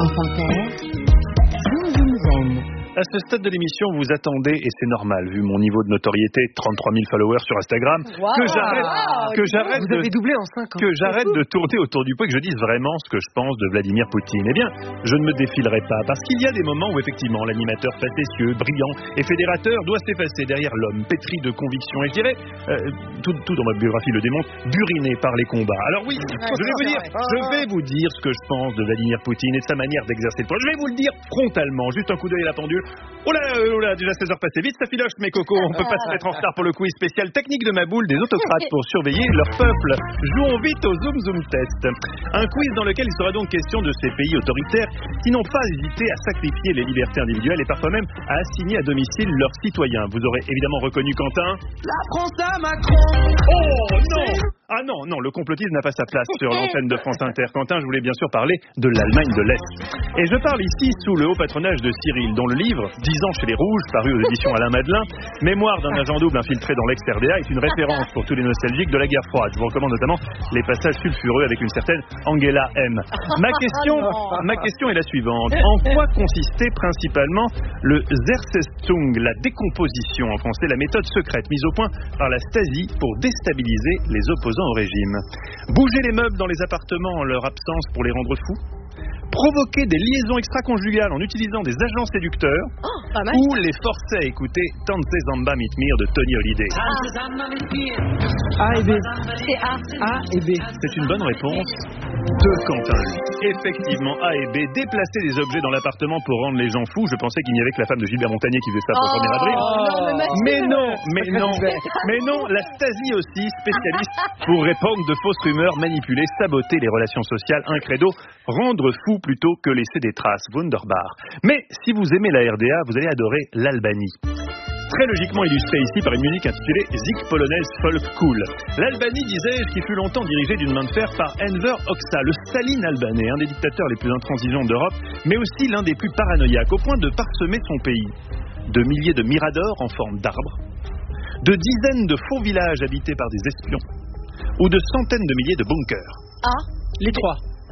France Inter, Zoom Zoom Zen. À ce stade de l'émission, vous attendez, et c'est normal, vu mon niveau de notoriété, 33 000 followers sur Instagram, que j'arrête vous avez doublé en 5 ans. Que j'arrête de tourner autour du pot et que je dise vraiment ce que je pense de Vladimir Poutine. Eh bien, je ne me défilerai pas, parce qu'il y a des moments où effectivement l'animateur facétieux, brillant et fédérateur doit s'effacer derrière l'homme, pétri de convictions, et je dirais, tout dans ma biographie le démontre, buriné par les combats. Alors oui, je vais vous dire ce que je pense de Vladimir Poutine et de sa manière d'exercer le pouvoir. Je vais vous le dire frontalement, juste un coup d'œil à la pendule. Oh là, déjà 16 heures passées vite, ça filoche mes cocos, on peut pas se mettre en retard pour le quiz spécial technique de ma boule des autocrates pour surveiller leur peuple. Jouons vite au Zoom Zoom Test. Un quiz dans lequel il sera donc question de ces pays autoritaires qui n'ont pas hésité à sacrifier les libertés individuelles et parfois même à assigner à domicile leurs citoyens. Vous aurez évidemment reconnu Quentin. La France à Macron. Oh non! Ah non, le complotisme n'a pas sa place sur l'antenne de France Inter. Quentin, je voulais bien sûr parler de l'Allemagne de l'Est. Et je parle ici sous le haut patronage de Cyril, dont le livre 10 ans chez les Rouges, paru aux éditions Alain Madelin, Mémoire d'un agent double infiltré dans l'ex-RDA, est une référence pour tous les nostalgiques de la guerre froide. Je vous recommande notamment les passages sulfureux avec une certaine Angela M. Ma question est la suivante. En quoi consistait principalement le Zersetzung, la décomposition en français, la méthode secrète mise au point par la Stasi pour déstabiliser les opposants au régime? Bouger les meubles dans les appartements en leur absence pour les rendre fous? Provoquer des liaisons extra-conjugales en utilisant des agents séducteurs, ou les forcer à écouter Tanze Zamba Mitmir de Tony Hallyday. A et B. C'est A. A et B. C'est une bonne réponse de Quentin. Effectivement, A et B. Déplacer des objets dans l'appartement pour rendre les gens fous. Je pensais qu'il n'y avait que la femme de Gilbert Montagnier qui faisait ça pour 1er avril. Mais non, la Stasi aussi, spécialiste pour répandre de fausses rumeurs, manipuler, saboter les relations sociales, un credo, rendre fou plutôt que laisser des traces. Wunderbar. Mais si vous aimez la RDA, vous allez adorer l'Albanie. Très logiquement illustré ici par une musique intitulée Zik polonaise folk cool. L'Albanie, disais-je, qui fut longtemps dirigée d'une main de fer par Enver Hoxha, le Staline albanais, un des dictateurs les plus intransigeants d'Europe, mais aussi l'un des plus paranoïaques, au point de parsemer son pays de milliers de miradors en forme d'arbres, de dizaines de faux villages habités par des espions, ou de centaines de milliers de bunkers. A. Les trois.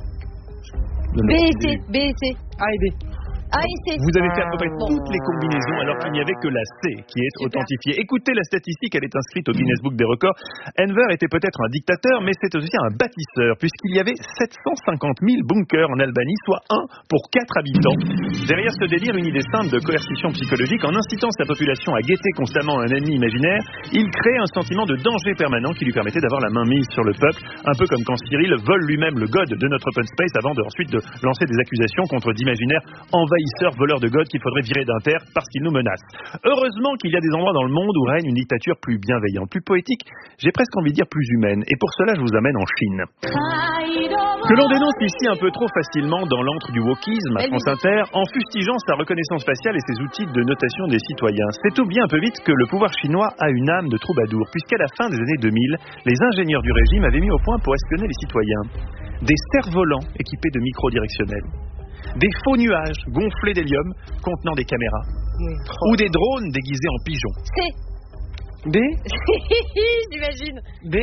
B et C. B et C. A et B. A et C. Vous avez fait à peu près toutes les combinaisons alors qu'il n'y avait que la C qui est authentifiée. Écoutez la statistique, elle est inscrite au Guinness Book des records. Enver était peut-être un dictateur, mais c'est aussi un bâtisseur, puisqu'il y avait 750 000 bunkers en Albanie, soit 1 pour 4 habitants. Derrière ce délire, une idée simple de coercition psychologique, en incitant sa population à guetter constamment un ennemi imaginaire, il crée un sentiment de danger permanent qui lui permettait d'avoir la main mise sur le peuple, un peu comme quand Cyril vole lui-même le god de notre open space avant ensuite de lancer des accusations contre d'imaginaires envahisseurs, voleurs de god qu'il faudrait virer d'Inter parce qu'ils nous menacent. Heureusement qu'il y a des endroits dans le monde où règne une dictature plus bienveillante, plus poétique, j'ai presque envie de dire plus humaine, et pour cela je vous amène en Chine. Que l'on dénonce ici un peu trop facilement dans l'antre du wokisme à France Inter, en fustigeant sa reconnaissance faciale et ses outils de notation des citoyens. C'est oublier un peu vite que le pouvoir chinois a une âme de troubadour, puisqu'à la fin des années 2000, les ingénieurs du régime avaient mis au point pour espionner les citoyens des cerfs-volants équipés de micro-directionnels, des faux nuages gonflés d'hélium contenant des caméras, ou des drones déguisés en pigeons. C. B. J'imagine. B.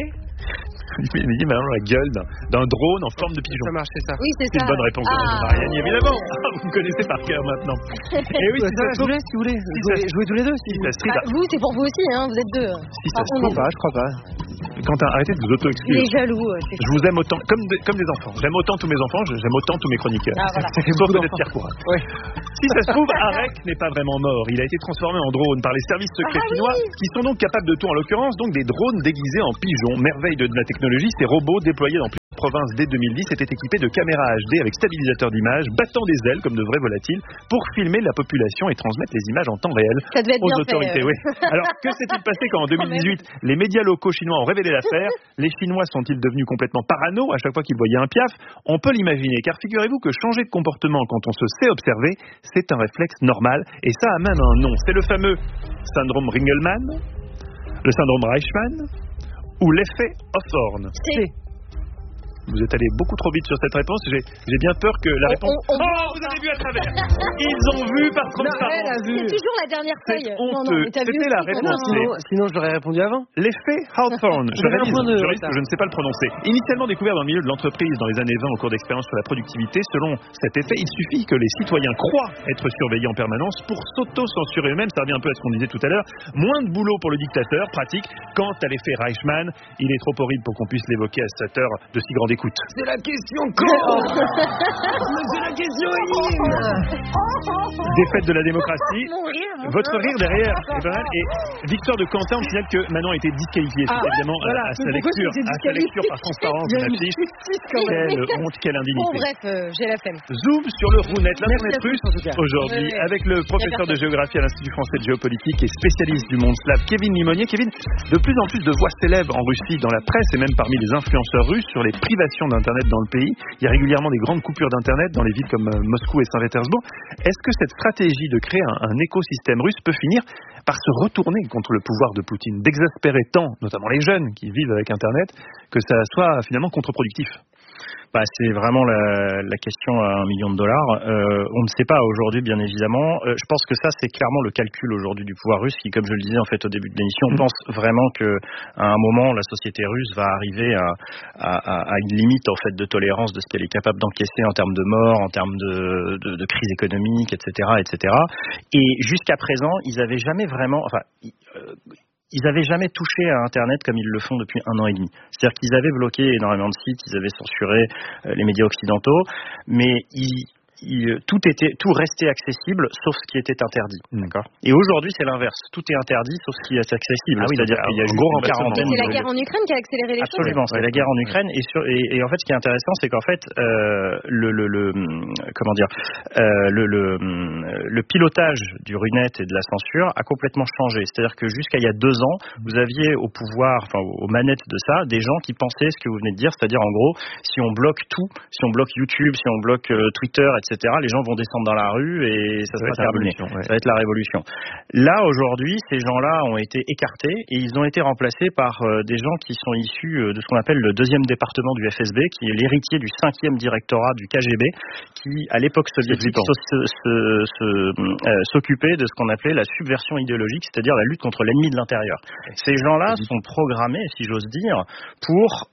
Il dit maintenant la gueule d'un drone en forme de pigeon. Ça marche, c'est ça. Oui, c'est C'est ça. une bonne réponse de Marianne, évidemment. Vous me connaissez par cœur maintenant. Et oui, si ça se trouve, si vous voulez. Jouez tous les deux. si ça se trouve, Vous, c'est pour vous aussi, hein. Vous êtes deux. si ça se Je crois pas. Quentin, arrêtez de vous Il auto-exclure. est jaloux. Je vous aime autant, comme des enfants. J'aime autant tous mes enfants, j'aime autant tous mes chroniqueurs. Ah, voilà. Sauf peut-être Pierre Courage. Ouais. Si ça se trouve, Arek n'est pas vraiment mort. Il a été transformé en drone par les services secrets chinois, qui sont donc capables de tout, en l'occurrence, donc des drones déguisés en pigeons. Merveille de la technologie, ces robots déployés dans plusieurs provinces dès 2010 étaient équipés de caméras HD avec stabilisateur d'image, battant des ailes comme de vrais volatiles, pour filmer la population et transmettre les images en temps réel Ça devait être aux bien autorités. fait. Oui. Alors, que s'est-il passé quand en 2018, les médias locaux chinois ont révélé l'affaire? Les Chinois sont-ils devenus complètement parano à chaque fois qu'ils voyaient un piaf? On peut l'imaginer, car figurez-vous que changer de comportement quand on se sait observer, c'est un réflexe normal, et ça a même un nom. C'est le fameux syndrome Ringelmann, le syndrome Reichmann, ou l'effet Hawthorne. C. Vous êtes allé beaucoup trop vite sur cette réponse. J'ai bien peur que la réponse... vous avez vu à travers. Ils ont vu par transparence. C'est toujours la dernière feuille. C'est honteux. C'était la réponse. Sinon, je l'aurais répondu avant. L'effet Hawthorne, je ne sais pas le prononcer. Initialement découvert dans le milieu de l'entreprise dans les années 20 au cours d'expériences sur la productivité, selon cet effet, il suffit que les citoyens croient être surveillés en permanence pour s'auto-censurer eux-mêmes. Ça revient un peu à ce qu'on disait tout à l'heure. Moins de boulot pour le dictateur, pratique. Quant à l'effet Reichmann, il est trop horrible pour qu'on puisse l'évoquer à cette heure de si grande écoute. C'est la question con. C'est la question Défaite de la démocratie. Mon rire. Votre rire derrière est pas mal. Et victoire de Quentin, on signale que Manon a été disqualifiée. C'est évidemment à sa lecture par transparence de l'affiche. Quelle honte, quelle indignité. Bon, bref, j'ai la flemme. Zoom sur le roulette, l'Internet russe aujourd'hui, avec le professeur de géographie à l'Institut français de géopolitique et spécialiste du monde slave, Kevin Limonier. Kevin, de plus en plus de voix s'élèvent en Russie, dans la presse et même parmi les influenceurs russes sur les privations d'Internet dans le pays. Il y a régulièrement des grandes coupures d'Internet dans les villes comme Moscou et Saint-Pétersbourg. Est-ce que cette stratégie de créer un écosystème russe peut finir par se retourner contre le pouvoir de Poutine, d'exaspérer tant, notamment les jeunes qui vivent avec Internet, que ça soit finalement contre-productif? C'est vraiment la question à $1 million. On ne sait pas aujourd'hui, bien évidemment. Je pense que ça, c'est clairement le calcul aujourd'hui du pouvoir russe qui, comme je le disais en fait au début de l'émission, on pense vraiment que à un moment, la société russe va arriver à une limite en fait de tolérance de ce qu'elle est capable d'encaisser en termes de morts, en termes de crise économique, etc., etc. Et jusqu'à présent, ils avaient jamais vraiment, ils n'avaient jamais touché à Internet comme ils le font depuis 1 an et demi. C'est-à-dire qu'ils avaient bloqué énormément de sites, ils avaient censuré les médias occidentaux, mais tout restait accessible sauf ce qui était interdit. D'accord. Et aujourd'hui, c'est l'inverse. Tout est interdit sauf ce qui est accessible. C'est-à-dire qu'il y a une quarantaine. C'est la guerre en Ukraine qui a accéléré les choses. Absolument, c'est la guerre en Ukraine. Et en fait, ce qui est intéressant, c'est qu'en fait, le pilotage du Runet et de la censure a complètement changé. C'est-à-dire que jusqu'à il y a 2 ans, vous aviez au pouvoir, aux manettes de ça, des gens qui pensaient ce que vous venez de dire, c'est-à-dire en gros, si on bloque tout, si on bloque YouTube, si on bloque Twitter, etc., les gens vont descendre dans la rue et ça sera terminé. Ça va être la révolution. Là, aujourd'hui, ces gens-là ont été écartés et ils ont été remplacés par des gens qui sont issus de ce qu'on appelle le 2e département du FSB, qui est l'héritier du 5e directorat du KGB, qui, à l'époque soviétique, s'occupait de ce qu'on appelait la subversion idéologique, c'est-à-dire la lutte contre l'ennemi de l'intérieur. Ces gens-là sont programmés, si j'ose dire, pour,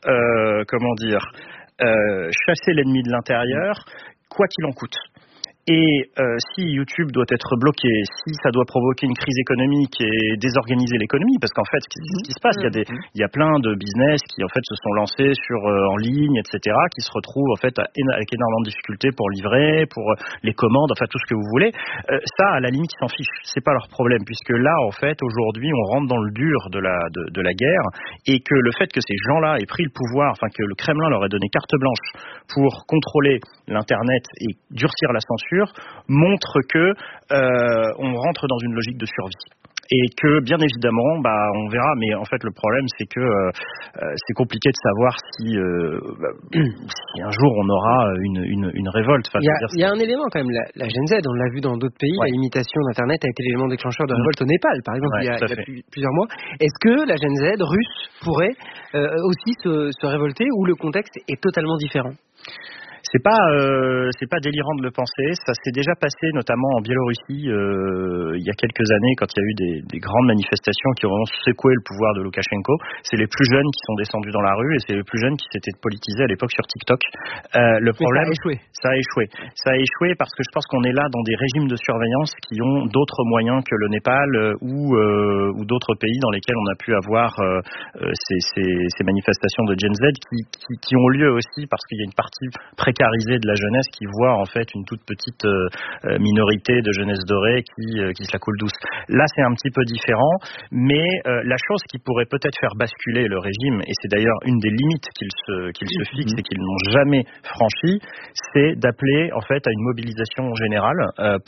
chasser l'ennemi de l'intérieur, quoi qu'il en coûte. Et si YouTube doit être bloqué, si ça doit provoquer une crise économique et désorganiser l'économie, parce qu'en fait, ce qui se passe, il y a plein de business qui en fait se sont lancés en ligne, etc., qui se retrouvent en fait avec énormément de difficultés pour livrer, pour les commandes, enfin tout ce que vous voulez. Ça, à la limite, ils s'en fichent. C'est pas leur problème, puisque là, en fait, aujourd'hui, on rentre dans le dur de la guerre, et que le fait que ces gens-là aient pris le pouvoir, enfin que le Kremlin leur ait donné carte blanche pour contrôler l'internet et durcir la censure, montre que on rentre dans une logique de survie. Et que, bien évidemment, on verra, mais en fait, le problème, c'est que c'est compliqué de savoir si un jour on aura une révolte. Il y a un élément quand même, la Gen Z, on l'a vu dans d'autres pays, la limitation d'Internet a été l'élément déclencheur de révolte au Népal, par exemple, il y a plusieurs mois. Est-ce que la Gen Z russe pourrait aussi se révolter, ou le contexte est totalement différent ? C'est pas délirant de le penser. Ça s'est déjà passé, notamment en Biélorussie, il y a quelques années, quand il y a eu des grandes manifestations qui ont vraiment secoué le pouvoir de Loukachenko. C'est les plus jeunes qui sont descendus dans la rue et c'est les plus jeunes qui s'étaient politisés à l'époque sur TikTok. Le problème, ça a échoué. Ça a échoué parce que je pense qu'on est là dans des régimes de surveillance qui ont d'autres moyens que le Népal ou d'autres pays dans lesquels on a pu avoir ces manifestations de Gen Z qui ont lieu aussi parce qu'il y a une partie précarisée de la jeunesse qui voit en fait une toute petite minorité de jeunesse dorée qui se la coule douce. Là, c'est un petit peu différent, mais la chose qui pourrait peut-être faire basculer le régime, et c'est d'ailleurs une des limites qu'ils se fixent et qu'ils n'ont jamais franchi, c'est d'appeler en fait à une mobilisation générale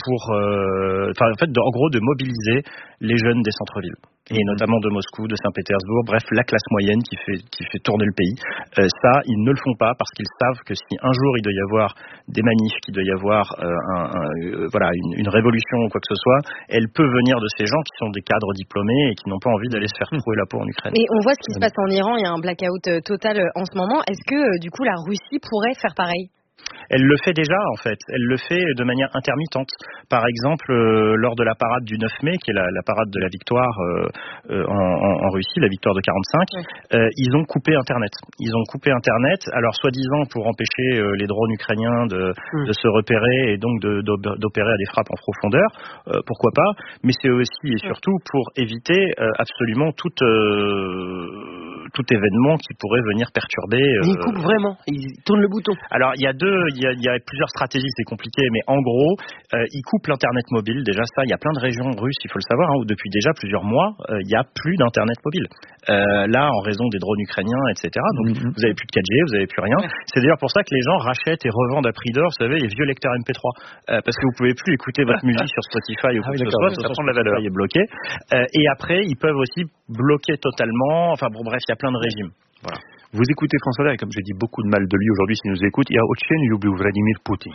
en gros de mobiliser les jeunes des centres-villes. Et notamment de Moscou, de Saint-Pétersbourg, bref, la classe moyenne qui fait tourner le pays. Ça, ils ne le font pas parce qu'ils savent que si un jour jour il doit y avoir des manifs, qu'il doit y avoir une révolution ou quoi que ce soit, elle peut venir de ces gens qui sont des cadres diplômés et qui n'ont pas envie d'aller se faire trouer la peau en Ukraine. Et on voit ce qui se passe en Iran, il y a un blackout total en ce moment. Est-ce que du coup la Russie pourrait faire pareil ? Elle le fait déjà, en fait. Elle le fait de manière intermittente. Par exemple, lors de la parade du 9 mai, qui est la parade de la victoire en Russie, la victoire de 45, ils ont coupé Internet. Ils ont coupé Internet, alors soi-disant pour empêcher les drones ukrainiens de se repérer et donc d'opérer à des frappes en profondeur. Pourquoi pas ? Mais c'est aussi et surtout pour éviter absolument tout événement qui pourrait venir perturber. Ils coupent vraiment, ils tournent le bouton. Alors il y a plusieurs stratégies, c'est compliqué, mais en gros, ils coupent l'internet mobile. Déjà ça, il y a plein de régions russes, il faut le savoir, où depuis déjà plusieurs mois, il n'y a plus d'internet mobile. Là, en raison des drones ukrainiens, etc. Donc vous avez plus de 4G, vous avez plus rien. C'est d'ailleurs pour ça que les gens rachètent et revendent à prix d'or, vous savez, les vieux lecteurs MP3, parce que vous pouvez plus écouter votre musique sur Spotify ou quoi que ce soit, ça prend de la valeur, il est bloqué. Et après, ils peuvent aussi bloquer totalement. Enfin bon, bref, il y a plein de régimes. Voilà. Vous écoutez François Hollande, et comme j'ai dit beaucoup de mal de lui aujourd'hui, s'il nous écoute, il y a Очень люблю Vladimir Poutine.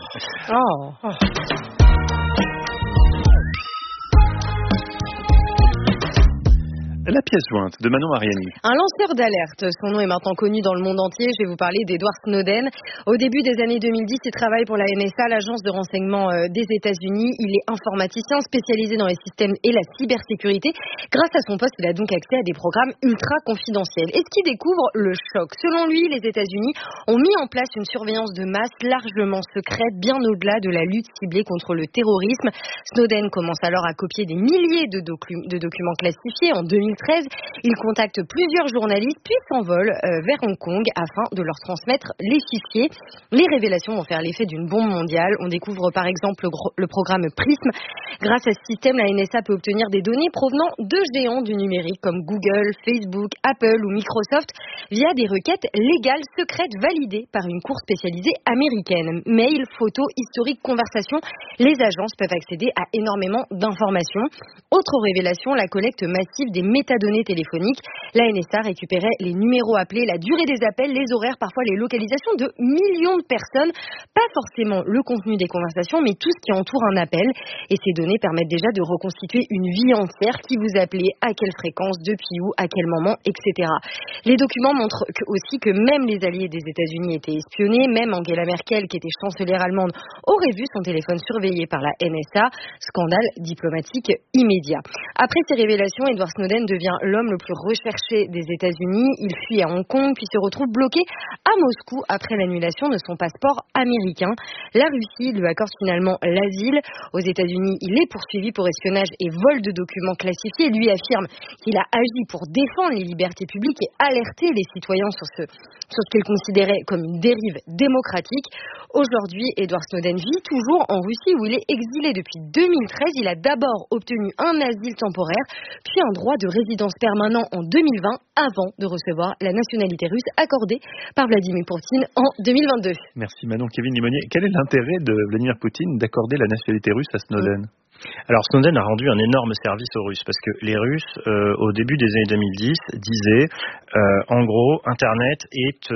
La pièce jointe de Manon Mariani. Un lanceur d'alerte, son nom est maintenant connu dans le monde entier. Je vais vous parler d'Edward Snowden. Au début des années 2010, il travaille pour la NSA, l'agence de renseignement des États-Unis. Il est informaticien spécialisé dans les systèmes et la cybersécurité. Grâce à son poste, il a donc accès à des programmes ultra confidentiels. Et ce qui découvre le choc. Selon lui, les États-Unis ont mis en place une surveillance de masse largement secrète, bien au-delà de la lutte ciblée contre le terrorisme. Snowden commence alors à copier des milliers de documents classifiés. En 2013, il contacte plusieurs journalistes puis s'envole vers Hong Kong afin de leur transmettre les fichiers. Les révélations vont faire l'effet d'une bombe mondiale. On découvre par exemple le programme PRISM. Grâce à ce système, la NSA peut obtenir des données provenant de géants du numérique comme Google, Facebook, Apple ou Microsoft via des requêtes légales secrètes validées par une cour spécialisée américaine. Mail, photos, historiques, conversations, les agences peuvent accéder à énormément d'informations. Autre révélation, la collecte massive des métadonnées téléphoniques. La NSA récupérait les numéros appelés, la durée des appels, les horaires, parfois les localisations de millions de personnes. Pas forcément le contenu des conversations, mais tout ce qui entoure un appel. Et ces données permettent déjà de reconstituer une vie entière, qui vous appelait, à quelle fréquence, depuis où, à quel moment, etc. Les documents montrent aussi que même les alliés des États-Unis étaient espionnés. Même Angela Merkel, qui était chancelière allemande, aurait vu son téléphone surveillé par la NSA. Scandale diplomatique immédiat. Après ces révélations, Edward Snowden devient l'homme le plus recherché des États-Unis. Il fuit à Hong Kong puis se retrouve bloqué à Moscou après l'annulation de son passeport américain. La Russie lui accorde finalement l'asile. Aux États-Unis, il est poursuivi pour espionnage et vol de documents classifiés. Lui affirme qu'il a agi pour défendre les libertés publiques et alerter les citoyens sur ce qu'il considérait comme une dérive démocratique. Aujourd'hui, Edward Snowden vit toujours en Russie où il est exilé depuis 2013. Il a d'abord obtenu un asile temporaire, puis un droit de résidence permanent en 2020 avant de recevoir la nationalité russe accordée par Vladimir Poutine en 2022. Merci Manon. Kevin Limonier, quel est l'intérêt de Vladimir Poutine d'accorder la nationalité russe à Snowden ? Alors Snowden a rendu un énorme service aux Russes parce que les Russes, au début des années 2010, disaient en gros, Internet est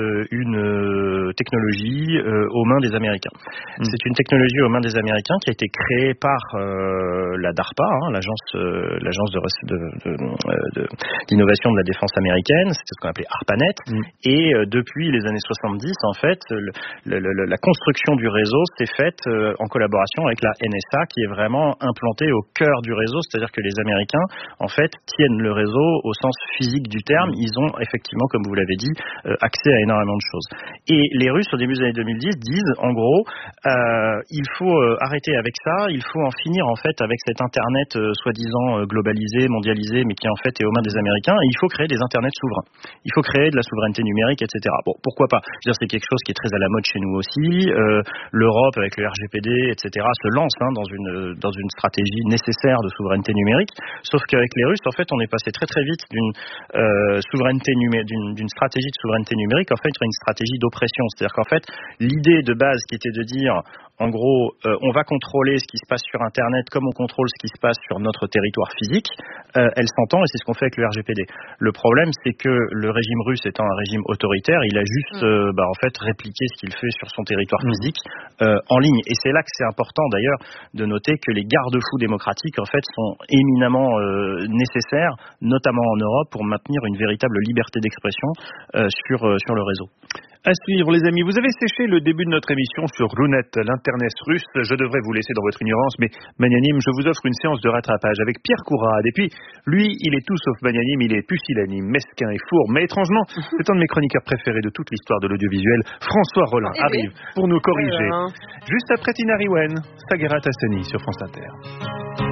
une technologie aux mains des Américains. C'est une technologie aux mains des Américains qui a été créée par la DARPA, l'agence d'innovation de la défense américaine, c'était ce qu'on appelait ARPANET, et depuis les années 70, en fait, la construction du réseau s'est faite en collaboration avec la NSA qui est vraiment implanté au cœur du réseau, c'est-à-dire que les Américains, en fait, tiennent le réseau au sens physique du terme. Ils ont effectivement, comme vous l'avez dit, accès à énormément de choses. Et les Russes, au début des années 2010, disent, en gros, il faut arrêter avec ça, il faut en finir, en fait, avec cet Internet soi-disant globalisé, mondialisé, mais qui, en fait, est aux mains des Américains, et il faut créer des Internets souverains. Il faut créer de la souveraineté numérique, etc. Bon, pourquoi pas ? Je veux dire, c'est quelque chose qui est très à la mode chez nous aussi. L'Europe, avec le RGPD, etc., se lance dans une stratégie nécessaire de souveraineté numérique, sauf qu'avec les Russes, en fait, on est passé très très vite d'une stratégie de souveraineté numérique, en fait, à une stratégie d'oppression. C'est-à-dire qu'en fait, l'idée de base qui était de dire, En gros, on va contrôler ce qui se passe sur Internet comme on contrôle ce qui se passe sur notre territoire physique. Elle s'entend et c'est ce qu'on fait avec le RGPD. Le problème, c'est que le régime russe étant un régime autoritaire, il a juste en fait répliqué ce qu'il fait sur son territoire physique en ligne. Et c'est là que c'est important d'ailleurs de noter que les garde-fous démocratiques en fait sont éminemment nécessaires, notamment en Europe, pour maintenir une véritable liberté d'expression sur le réseau. À suivre, les amis. Vous avez séché le début de notre émission sur Runet, l'internet russe. Je devrais vous laisser dans votre ignorance, mais magnanime, je vous offre une séance de rattrapage avec Pierre Courade. Et puis, lui, il est tout sauf magnanime, il est pusillanime, mesquin et fourbe. Mais étrangement, c'est un de mes chroniqueurs préférés de toute l'histoire de l'audiovisuel. François Rollin arrive pour nous corriger. Juste après Tina Riwen, Saguerat Hassani sur France Inter.